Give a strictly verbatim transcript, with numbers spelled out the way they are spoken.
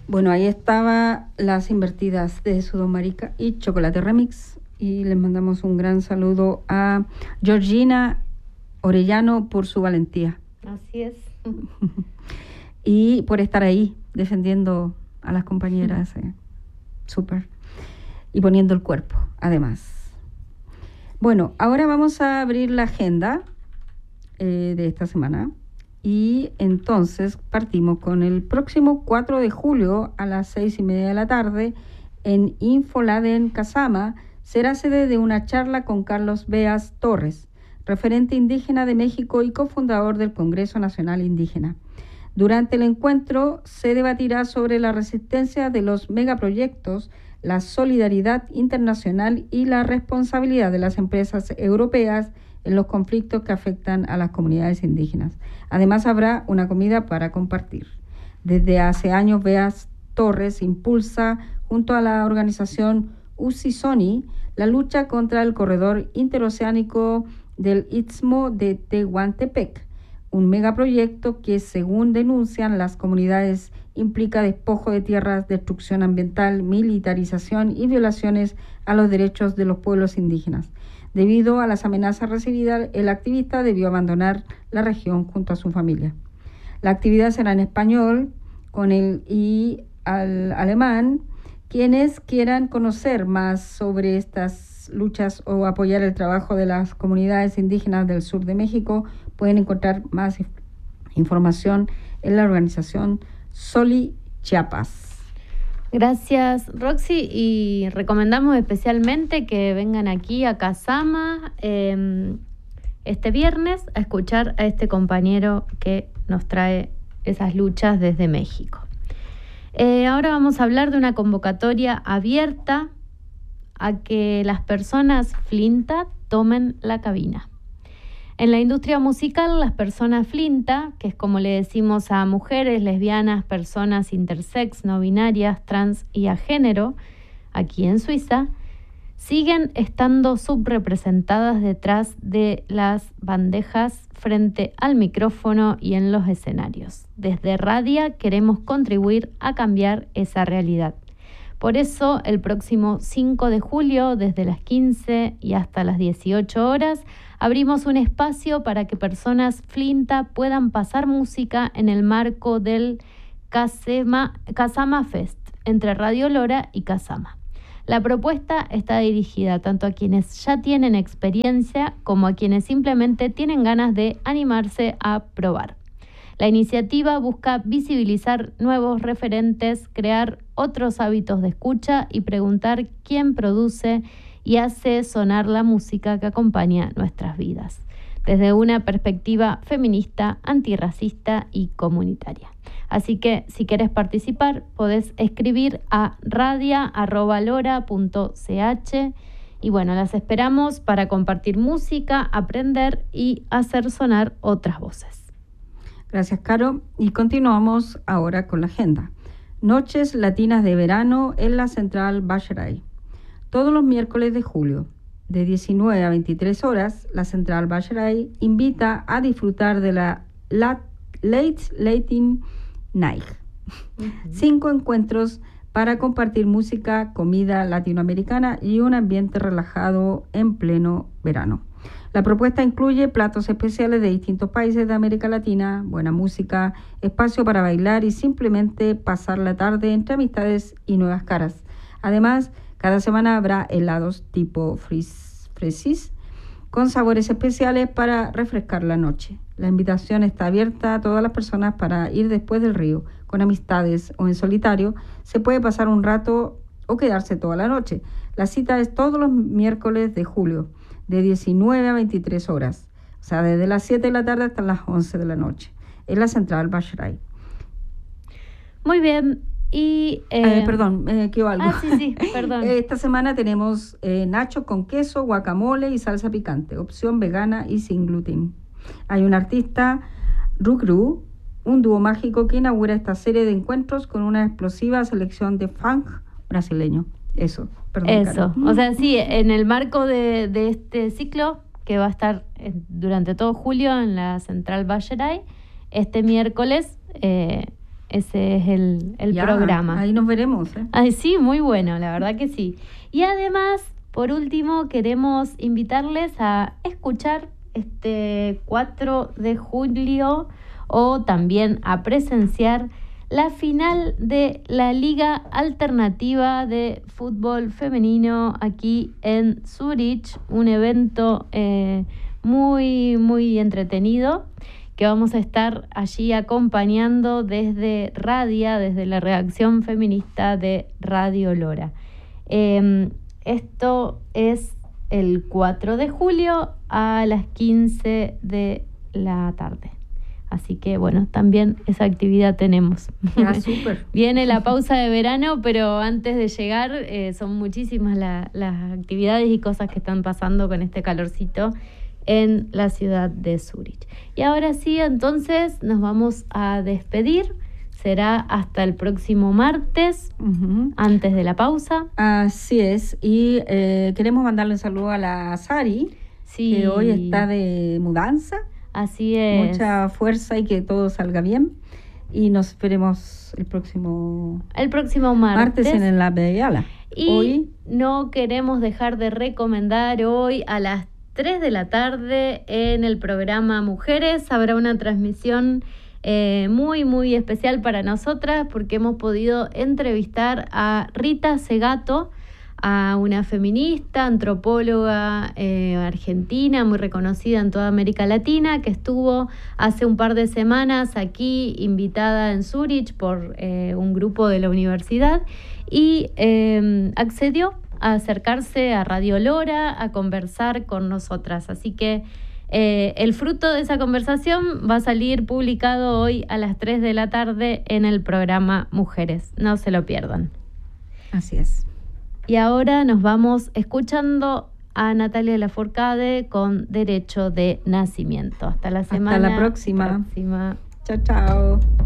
Bueno, ahí estaba Las Invertidas de Sudomarica y Chocolate Remix. Y les mandamos un gran saludo a Georgina Orellano por su valentía. Así es. Y por estar ahí defendiendo a las compañeras. Eh, súper. Y poniendo el cuerpo, además. Bueno, ahora vamos a abrir la agenda eh, de esta semana. Y entonces partimos con el próximo cuatro de julio a las seis y media de la tarde en Infoladen Casama. Será sede de una charla con Carlos Beas Torres, referente indígena de México y cofundador del Congreso Nacional Indígena. Durante el encuentro se debatirá sobre la resistencia de los megaproyectos, la solidaridad internacional y la responsabilidad de las empresas europeas en los conflictos que afectan a las comunidades indígenas. Además, habrá una comida para compartir. Desde hace años, Beas Torres impulsa, junto a la organización Usisoni, la lucha contra el corredor interoceánico del Istmo de Tehuantepec, un megaproyecto que, según denuncian las comunidades, implica despojo de tierras, destrucción ambiental, militarización y violaciones a los derechos de los pueblos indígenas. Debido a las amenazas recibidas, el activista debió abandonar la región junto a su familia. La actividad será en español con el y al alemán. Quienes quieran conocer más sobre estas luchas o apoyar el trabajo de las comunidades indígenas del sur de México pueden encontrar más información en la organización Soli Chiapas. Gracias, Roxy, y recomendamos especialmente que vengan aquí a Casama eh, este viernes a escuchar a este compañero que nos trae esas luchas desde México. Eh, ahora vamos a hablar de una convocatoria abierta a que las personas Flinta tomen la cabina. En la industria musical, las personas Flinta, que es como le decimos a mujeres, lesbianas, personas intersex, no binarias, trans y a género, aquí en Suiza, siguen estando subrepresentadas detrás de las bandejas frente al micrófono y en los escenarios. Desde Radia queremos contribuir a cambiar esa realidad. Por eso, el próximo cinco de julio, desde las quince y hasta las dieciocho horas, abrimos un espacio para que personas Flinta puedan pasar música en el marco del Casema, Casama Fest, entre Radio Lora y Casama. La propuesta está dirigida tanto a quienes ya tienen experiencia como a quienes simplemente tienen ganas de animarse a probar. La iniciativa busca visibilizar nuevos referentes, crear otros hábitos de escucha y preguntar quién produce y hace sonar la música que acompaña nuestras vidas, desde una perspectiva feminista, antirracista y comunitaria. Así que si querés participar, podés escribir a radia arroba lora punto c h y bueno, las esperamos para compartir música, aprender y hacer sonar otras voces. Gracias, Caro. Y continuamos ahora con la agenda. Noches Latinas de Verano en la Central Bacheray. Todos los miércoles de julio, de diecinueve a veintitrés horas, la Central Bacheray invita a disfrutar de la Late Latin Night. Uh-huh. Cinco encuentros para compartir música, comida latinoamericana y un ambiente relajado en pleno verano. La propuesta incluye platos especiales de distintos países de América Latina, buena música, espacio para bailar y simplemente pasar la tarde entre amistades y nuevas caras. Además, cada semana habrá helados tipo fresis con sabores especiales para refrescar la noche. La invitación está abierta a todas las personas para ir después del río, con amistades o en solitario. Se puede pasar un rato o quedarse toda la noche. La cita es todos los miércoles de julio, de diecinueve a veintitrés horas, o sea, desde las siete de la tarde hasta las once de la noche, en la Central Bacheray. Muy bien. Y, eh, eh, perdón, me equivoco algo. Ah, sí, sí, perdón. Esta semana tenemos eh, nachos con queso, guacamole y salsa picante, opción vegana y sin gluten. Hay un artista, Rugru, un dúo mágico que inaugura esta serie de encuentros con una explosiva selección de funk brasileño. Eso, perdón. Eso, Caro. O sea, sí, en el marco de, de este ciclo, que va a estar durante todo julio en la Central Bacheray, este miércoles... Eh, ese es el, el ya, programa. Ahí nos veremos. ¿eh? Ay, sí, muy bueno, la verdad que sí. Y además, por último, queremos invitarles a escuchar este cuatro de julio o también a presenciar la final de la Liga Alternativa de Fútbol Femenino aquí en Zurich, un evento eh, muy, muy entretenido que vamos a estar allí acompañando desde Radia, desde la redacción feminista de Radio Lora. Eh, esto es el cuatro de julio a las quince de la tarde. Así que, bueno, también esa actividad tenemos. Ya, súper. Viene la pausa de verano, pero antes de llegar eh, son muchísimas la, las actividades y cosas que están pasando con este calorcito en la ciudad de Zurich. Y ahora sí, entonces, nos vamos a despedir. Será hasta el próximo martes, uh-huh. antes de la pausa. Así es. Y eh, queremos mandarle un saludo a la Sari, sí. que hoy está de mudanza. Así es. Mucha fuerza y que todo salga bien. Y nos veremos el próximo... El próximo martes. Martes en la Bellala. Y hoy no queremos dejar de recomendar hoy a las tres de la tarde en el programa Mujeres. Habrá una transmisión eh, muy, muy especial para nosotras porque hemos podido entrevistar a Rita Segato, a una feminista, antropóloga eh, argentina, muy reconocida en toda América Latina, que estuvo hace un par de semanas aquí invitada en Zurich por eh, un grupo de la universidad y eh, accedió a acercarse a Radio Lora, a conversar con nosotras. Así que eh, el fruto de esa conversación va a salir publicado hoy a las tres de la tarde en el programa Mujeres. No se lo pierdan. Así es. Y ahora nos vamos escuchando a Natalia Lafourcade con Derecho de Nacimiento. Hasta la semana Hasta la próxima. próxima. Chao, chao.